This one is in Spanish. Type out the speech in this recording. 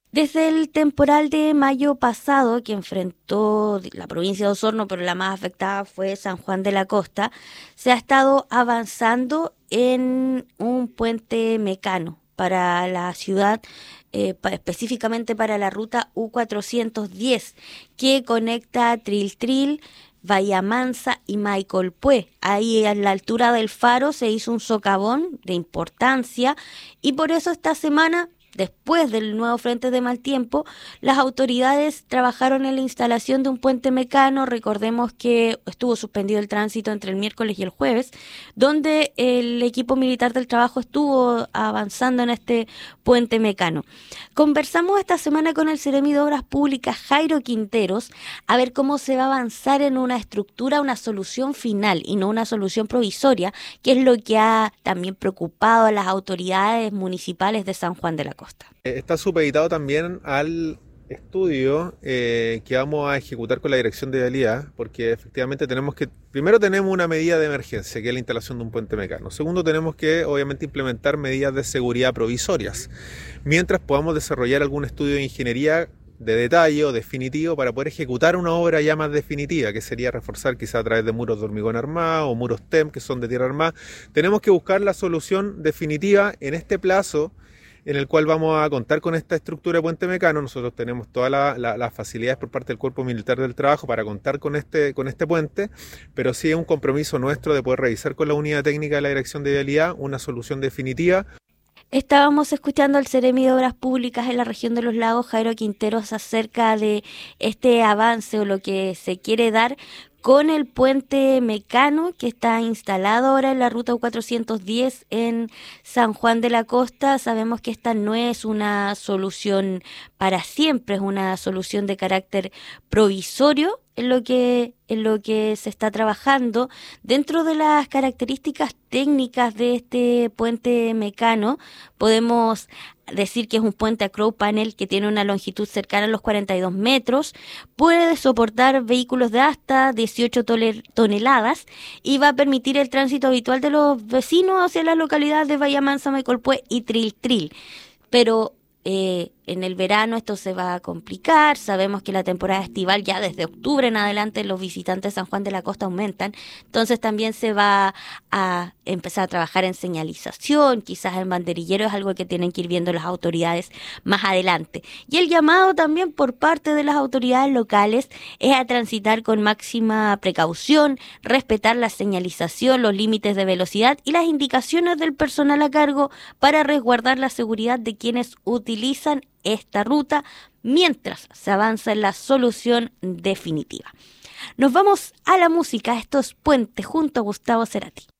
Desde el temporal de mayo pasado que enfrentó la provincia de Osorno, pero la más afectada fue San Juan de la Costa, se ha estado avanzando en un puente mecano para la ciudad, específicamente para la ruta U410, que conecta Triltril, Bahía Mansa y Maicolpué. Ahí a la altura del faro se hizo un socavón de importancia y por eso esta semana, después del nuevo frente de mal tiempo, las autoridades trabajaron en la instalación de un puente mecano. Recordemos que estuvo suspendido el tránsito entre el miércoles y el jueves, donde el equipo militar del trabajo estuvo avanzando en este puente mecano. Conversamos esta semana con el Seremi de Obras Públicas, Jairo Quinteros, a ver cómo se va a avanzar en una estructura, una solución final y no una solución provisoria, que es lo que ha también preocupado a las autoridades municipales de San Juan de la Costa. Está supeditado también al estudio que vamos a ejecutar con la Dirección de Vialidad, porque efectivamente primero tenemos una medida de emergencia, que es la instalación de un puente mecano. Segundo, tenemos que obviamente implementar medidas de seguridad provisorias, mientras podamos desarrollar algún estudio de ingeniería de detalle o definitivo para poder ejecutar una obra ya más definitiva, que sería reforzar quizá a través de muros de hormigón armado o muros TEM, que son de tierra armada. Tenemos que buscar la solución definitiva en este plazo en el cual vamos a contar con esta estructura de puente mecano. Nosotros tenemos todas las facilidades por parte del Cuerpo Militar del Trabajo para contar con este puente, pero sí es un compromiso nuestro de poder revisar con la unidad técnica de la Dirección de Vialidad una solución definitiva. Estábamos escuchando al Seremi de Obras Públicas en la región de los lagos, Jairo Quinteros, acerca de este avance o lo que se quiere dar con el puente mecano que está instalado ahora en la ruta U410 en San Juan de la Costa. Sabemos que esta no es una solución para siempre, es una solución de carácter provisorio en lo que se está trabajando. Dentro de las características técnicas de este puente mecano, podemos decir que es un puente a crow panel que tiene una longitud cercana a los 42 metros, puede soportar vehículos de hasta 18 toneladas y va a permitir el tránsito habitual de los vecinos hacia las localidades de Bahía Mansa, Maicolpué y Triltril. Pero en el verano esto se va a complicar. Sabemos que la temporada estival ya desde octubre en adelante los visitantes de San Juan de la Costa aumentan, entonces también se va a empezar a trabajar en señalización, quizás en banderillero, es algo que tienen que ir viendo las autoridades más adelante. Y el llamado también por parte de las autoridades locales es a transitar con máxima precaución, respetar la señalización, los límites de velocidad y las indicaciones del personal a cargo para resguardar la seguridad de quienes utilizan esta ruta mientras se avanza en la solución definitiva. Nos vamos a la música, estos puentes junto a Gustavo Cerati.